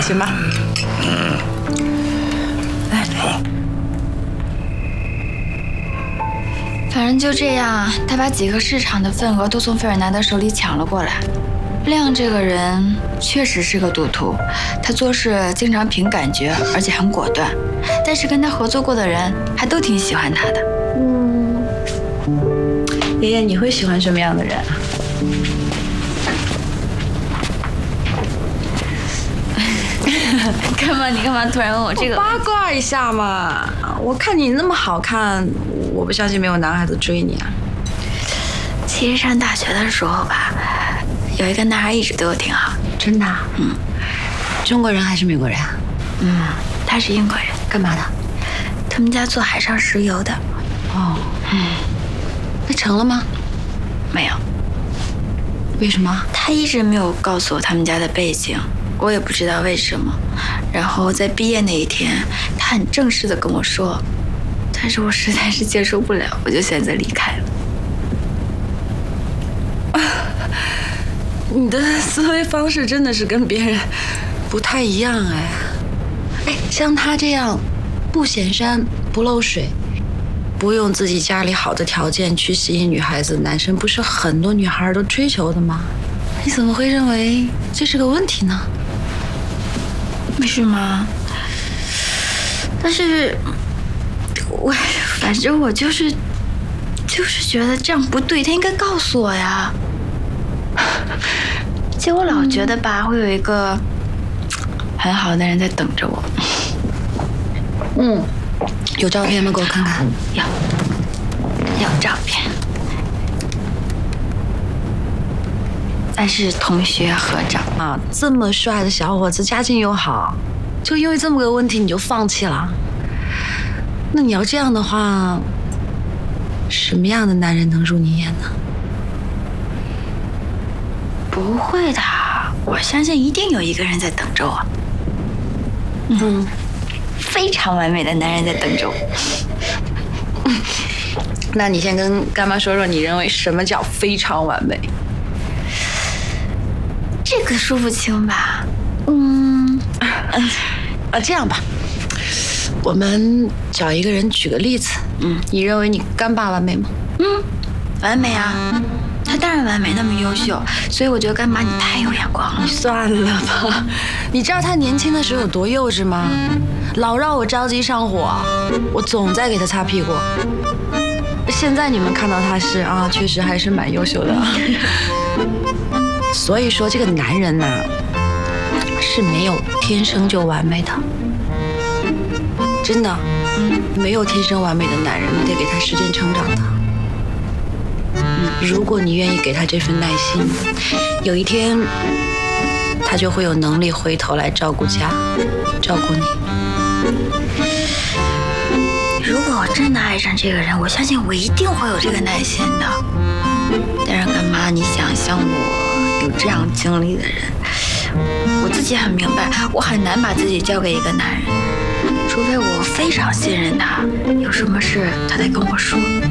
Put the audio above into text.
行吧？来， 反正就这样，他把几个市场的份额都从费尔南德手里抢了过来。亮这个人确实是个赌徒，他做事经常凭感觉，而且很果断。但是跟他合作过的人还都挺喜欢他的。 爷爷，你会喜欢什么样的人啊？ 干嘛？你干嘛突然问我这个？ 八卦一下嘛！我看你那么好看，我不相信没有男孩子追你啊。 其实上大学的时候吧，有一个男孩一直对我挺好。 真的？中国人还是美国人啊？ 他是英国人。 干嘛的？ 他们家做海上石油的。 哦，那成了吗？ 没有。 为什么？ 他一直没有告诉我他们家的背景，我也不知道为什么。然后在毕业那一天，他很正式的跟我说，但是我实在是接受不了，我就选择离开了。 你的思维方式真的是跟别人不太一样哎。像他这样不显山不漏水，不用自己家里好的条件去吸引女孩子，男生不是很多女孩都追求的吗？你怎么会认为这是个问题呢？ 是吗？但是反正我就是觉得这样不对，他应该告诉我呀。结果我老觉得吧，会有一个很好的人在等着我。 有照片吗？给我看看。 有照片，但是同学合照啊，这么帅的小伙子，家境又好，就因为这么个问题你就放弃了？那你要这样的话，什么样的男人能入你眼呢？ 不会的，我相信一定有一个人在等着我。非常完美的男人在等着我。 那你先跟干妈说说，你认为什么叫非常完美？ 这个说不清吧？ 这样吧，我们找一个人举个例子。你认为你干爸完美吗？ 完美啊，他当然完美，那么优秀，所以我觉得干爸你太有眼光了。 算了吧，你知道他年轻的时候有多幼稚吗？老让我着急上火，我总在给他擦屁股。现在你们看到他是确实还是蛮优秀的。所以说这个男人呐，是没有天生就完美的，真的，没有天生完美的男人，你得给他时间成长的。如果你愿意给他这份耐心，有一天他就会有能力回头来照顾家，照顾你。 如果我真的爱上这个人，我相信我一定会有这个耐心的。但是干妈，你想像我有这样经历的人，我自己很明白，我很难把自己交给一个男人，除非我非常信任他，有什么事他得跟我说。